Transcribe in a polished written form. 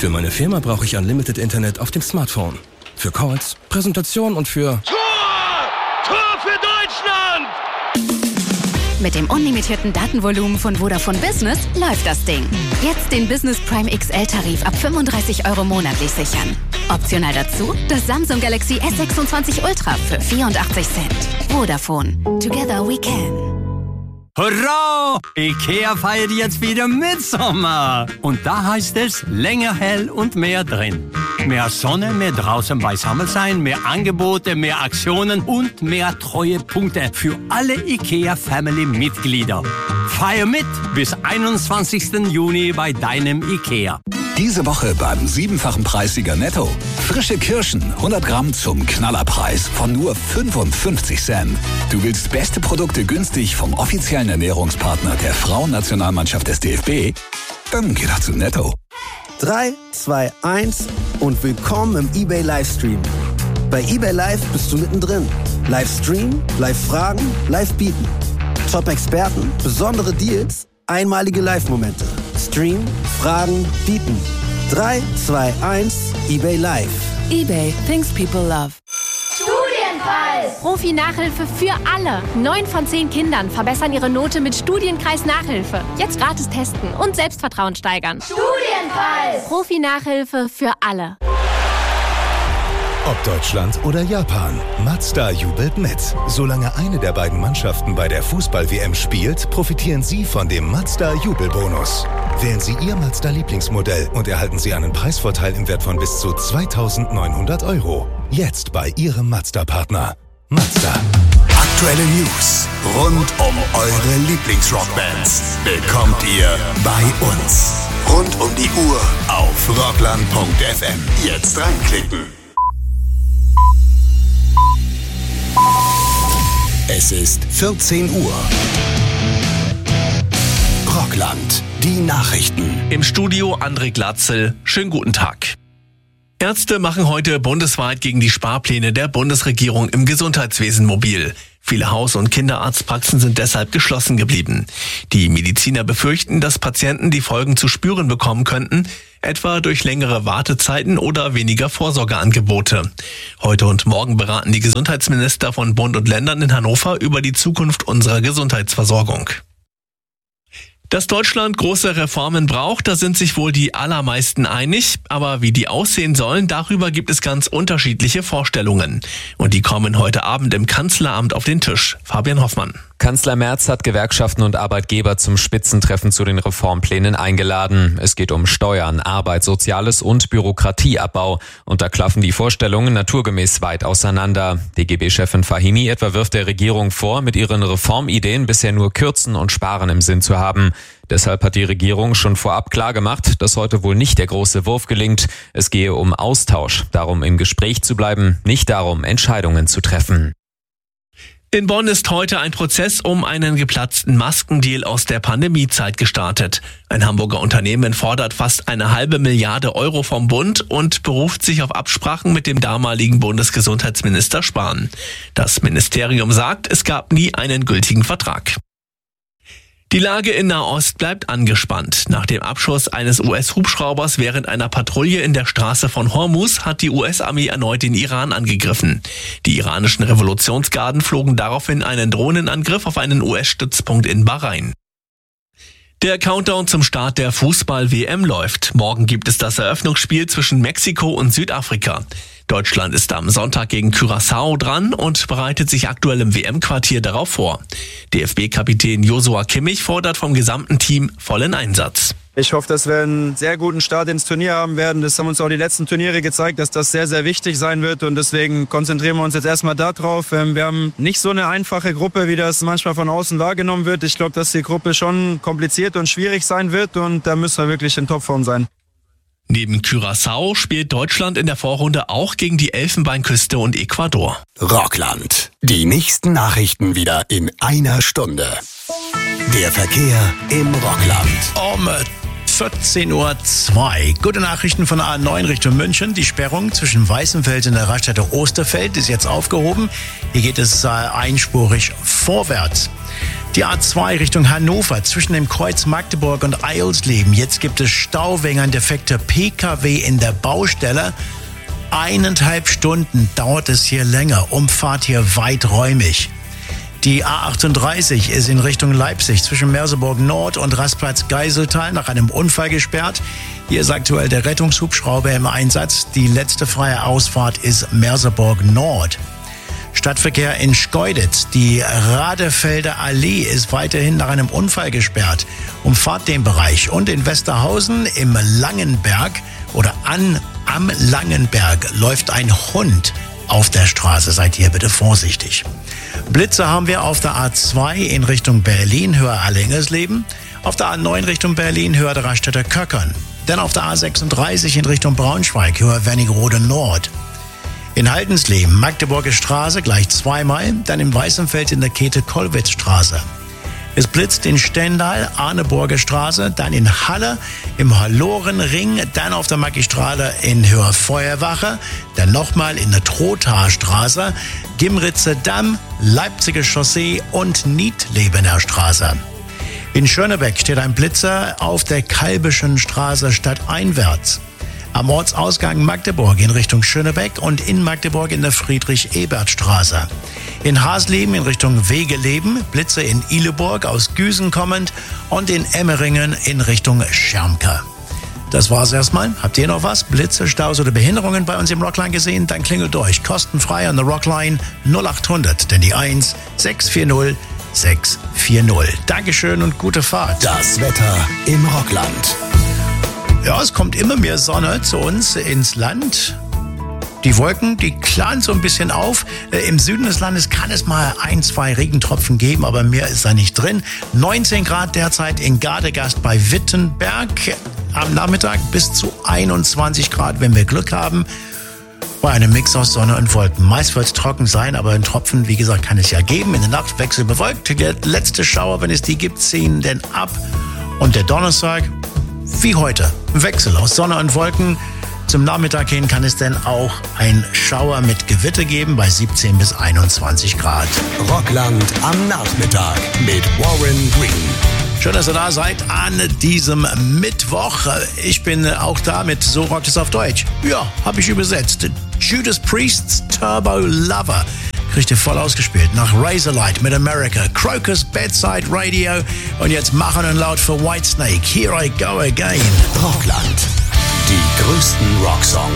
Für meine Firma brauche ich Unlimited Internet auf dem Smartphone. Für Calls, Präsentationen und für... Tor! Tor für Deutschland! Mit dem unlimitierten Datenvolumen von Vodafone Business läuft das Ding. Jetzt den Business Prime XL-Tarif ab 35 € monatlich sichern. Optional dazu das Samsung Galaxy S26 Ultra für 84 Cent. Vodafone. Together we can. Hurra! IKEA feiert jetzt wieder Mitsommer. Und da heißt es länger hell und mehr drin. Mehr Sonne, mehr draußen beisammen sein, mehr Angebote, mehr Aktionen und mehr Treuepunkte für alle IKEA-Family-Mitglieder. Feier mit bis 21. Juni bei deinem IKEA. Diese Woche beim 7-fachen Preissieger Netto. Frische Kirschen, 100 Gramm zum Knallerpreis von nur 55 Cent. Du willst beste Produkte günstig vom offiziellen Ernährungspartner der Frauennationalmannschaft des DFB? Dann geh doch zu Netto. 3, 2, 1 und willkommen im eBay Livestream. Bei eBay Live bist du mittendrin. Livestream, Live-Fragen, Live-Bieten. Top-Experten, besondere Deals, einmalige Live-Momente. Stream, Fragen, Bieten. 3, 2, 1, eBay Live. eBay, things people love. Studienkreis! Profi-Nachhilfe für alle. 9 von 10 Kindern verbessern ihre Note mit Studienkreis-Nachhilfe. Jetzt gratis testen und Selbstvertrauen steigern. Studienkreis! Profi-Nachhilfe für alle. Ob Deutschland oder Japan, Mazda jubelt mit. Solange eine der beiden Mannschaften bei der Fußball-WM spielt, profitieren Sie von dem Mazda-Jubelbonus. Wählen Sie Ihr Mazda-Lieblingsmodell und erhalten Sie einen Preisvorteil im Wert von bis zu 2.900 €. Jetzt bei Ihrem Mazda-Partner. Mazda. Aktuelle News rund um eure Lieblingsrockbands bekommt ihr bei uns. Rund um die Uhr auf rockland.fm. Jetzt reinklicken. Es ist 14 Uhr. Rockland, die Nachrichten. Im Studio André Glatzel. Schönen guten Tag. Ärzte machen heute bundesweit gegen die Sparpläne der Bundesregierung im Gesundheitswesen mobil. Viele Haus- und Kinderarztpraxen sind deshalb geschlossen geblieben. Die Mediziner befürchten, dass Patienten die Folgen zu spüren bekommen könnten, etwa durch längere Wartezeiten oder weniger Vorsorgeangebote. Heute und morgen beraten die Gesundheitsminister von Bund und Ländern in Hannover über die Zukunft unserer Gesundheitsversorgung. Dass Deutschland große Reformen braucht, da sind sich wohl die allermeisten einig. Aber wie die aussehen sollen, darüber gibt es ganz unterschiedliche Vorstellungen. Und die kommen heute Abend im Kanzleramt auf den Tisch. Fabian Hoffmann. Kanzler Merz hat Gewerkschaften und Arbeitgeber zum Spitzentreffen zu den Reformplänen eingeladen. Es geht um Steuern, Arbeit, Soziales und Bürokratieabbau. Und da klaffen die Vorstellungen naturgemäß weit auseinander. DGB-Chefin Fahimi etwa wirft der Regierung vor, mit ihren Reformideen bisher nur Kürzen und Sparen im Sinn zu haben. Deshalb hat die Regierung schon vorab klargemacht, dass heute wohl nicht der große Wurf gelingt. Es gehe um Austausch, darum im Gespräch zu bleiben, nicht darum, Entscheidungen zu treffen. In Bonn ist heute ein Prozess um einen geplatzten Maskendeal aus der Pandemiezeit gestartet. Ein Hamburger Unternehmen fordert fast 1,5 Milliarden € vom Bund und beruft sich auf Absprachen mit dem damaligen Bundesgesundheitsminister Spahn. Das Ministerium sagt, es gab nie einen gültigen Vertrag. Die Lage in Nahost bleibt angespannt. Nach dem Abschuss eines US-Hubschraubers während einer Patrouille in der Straße von Hormuz hat die US-Armee erneut den Iran angegriffen. Die iranischen Revolutionsgarden flogen daraufhin einen Drohnenangriff auf einen US-Stützpunkt in Bahrain. Der Countdown zum Start der Fußball-WM läuft. Morgen gibt es das Eröffnungsspiel zwischen Mexiko und Südafrika. Deutschland ist am Sonntag gegen Curaçao dran und bereitet sich aktuell im WM-Quartier darauf vor. DFB-Kapitän Joshua Kimmich fordert vom gesamten Team vollen Einsatz. Ich hoffe, dass wir einen sehr guten Start ins Turnier haben werden. Das haben uns auch die letzten Turniere gezeigt, dass das sehr, sehr wichtig sein wird. Und deswegen konzentrieren wir uns jetzt erstmal darauf. Wir haben nicht so eine einfache Gruppe, wie das manchmal von außen wahrgenommen wird. Ich glaube, dass die Gruppe schon kompliziert und schwierig sein wird. Und da müssen wir wirklich in Topform sein. Neben Curaçao spielt Deutschland in der Vorrunde auch gegen die Elfenbeinküste und Ecuador. Rockland. Die nächsten Nachrichten wieder in einer Stunde. Der Verkehr im Rockland. 14:02 Uhr. Gute Nachrichten von der A9 Richtung München. Die Sperrung zwischen Weißenfels und der Raststätte Osterfeld ist jetzt aufgehoben. Hier geht es einspurig vorwärts. Die A2 Richtung Hannover zwischen dem Kreuz Magdeburg und Eilsleben. Jetzt gibt es Stau wegen ein defekter PKW in der Baustelle. 1,5 Stunden dauert es hier länger. Umfahrt hier weiträumig. Die A38 ist in Richtung Leipzig zwischen Merseburg Nord und Rastplatz Geiseltal nach einem Unfall gesperrt. Hier ist aktuell der Rettungshubschrauber im Einsatz. Die letzte freie Ausfahrt ist Merseburg Nord. Stadtverkehr in Schkeuditz. Die Radefelder Allee ist weiterhin nach einem Unfall gesperrt. Umfahrt den Bereich. Und in Westerhausen im Langenberg oder am Langenberg läuft ein Hund auf der Straße. Seid hier bitte vorsichtig. Blitze haben wir auf der A2 in Richtung Berlin, Höhe Allingersleben. Auf der A9 Richtung Berlin, Höhe der Raststätte Köckern. Dann auf der A36 in Richtung Braunschweig, Höhe Wernigerode Nord. In Haldensleben, Magdeburger Straße, gleich zweimal. Dann im Weißenfeld in der Käthe-Kollwitz-Straße. Es blitzt in Stendal, Arneburger Straße, dann in Halle, im Hallorenring, dann auf der Magistrale in Höhe Feuerwache, dann nochmal in der Trothaarstraße, Gimritzer Damm, Leipziger Chaussee und Niedlebener Straße. In Schönebeck steht ein Blitzer auf der Kalbischen Straße stadteinwärts. Am Ortsausgang Magdeburg in Richtung Schönebeck und in Magdeburg in der Friedrich-Ebert-Straße. In Hasleben in Richtung Wegeleben, Blitze in Ihleburg aus Güsen kommend und in Emmeringen in Richtung Schermke. Das war's erstmal. Habt ihr noch was? Blitze, Staus oder Behinderungen bei uns im Rockline gesehen? Dann klingelt durch. Kostenfrei an der Rockline 0800, denn die 1 640 640. Dankeschön und gute Fahrt. Das Wetter im Rockland. Ja, es kommt immer mehr Sonne zu uns ins Land. Die Wolken, die klaren so ein bisschen auf. Im Süden des Landes kann es mal 1, 2 Regentropfen geben, aber mehr ist da nicht drin. 19 Grad derzeit in Gardegast bei Wittenberg. Am Nachmittag bis zu 21 Grad, wenn wir Glück haben. Bei einem Mix aus Sonne und Wolken. Meist wird es trocken sein, aber ein Tropfen, wie gesagt, kann es ja geben. In der Nacht wechselbewölkt. Der letzte Schauer, wenn es die gibt, ziehen denn ab. Und der Donnerstag, wie heute, Wechsel aus Sonne und Wolken. Zum Nachmittag hin kann es denn auch ein Schauer mit Gewitter geben bei 17 bis 21 Grad. Rockland am Nachmittag mit Warren Green. Schön, dass ihr da seid an diesem Mittwoch. Ich bin auch da mit So rockt es auf Deutsch. Ja, habe ich übersetzt. Judas Priest's Turbo Lover. Kriegt ihr voll ausgespielt. Nach Razorlight mit America, Crocus Bedside Radio und jetzt machen und laut für Whitesnake. Here I go again. Rockland. Die größten Rocksongs